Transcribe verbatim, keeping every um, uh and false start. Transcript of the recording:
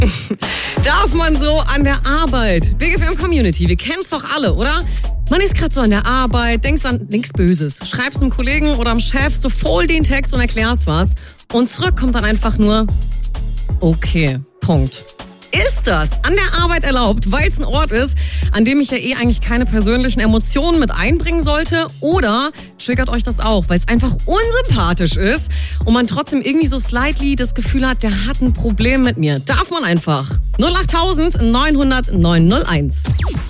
Darf man so an der Arbeit? Big F M Community, wir kennen's doch alle, oder? Man ist gerade so an der Arbeit, denkst an nichts Böses, schreibst einem Kollegen oder einem Chef so voll den Text und erklärst was und zurück kommt dann einfach nur okay, Punkt. Ist das an der Arbeit erlaubt, weil es ein Ort ist, an dem ich ja eh eigentlich keine persönlichen Emotionen mit einbringen sollte? Oder triggert euch das auch, weil es einfach unsympathisch ist und man trotzdem irgendwie so slightly das Gefühl hat, der hat ein Problem mit mir? Darf man einfach. null acht neunhundert neun null eins.